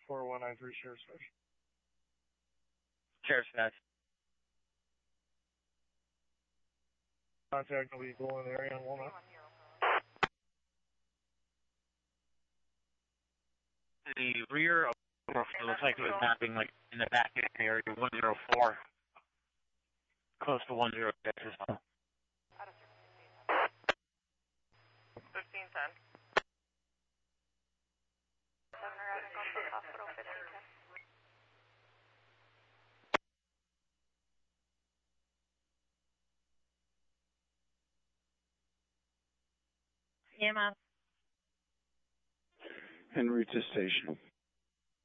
4193 Sheriff's Station. Sheriff's Station. Contact will be below in the area on Walnut. The rear of it looks like it was mapping like in the back area 104. Close to 106 or something. 1510. Hospital 1510. EMS. En route to station.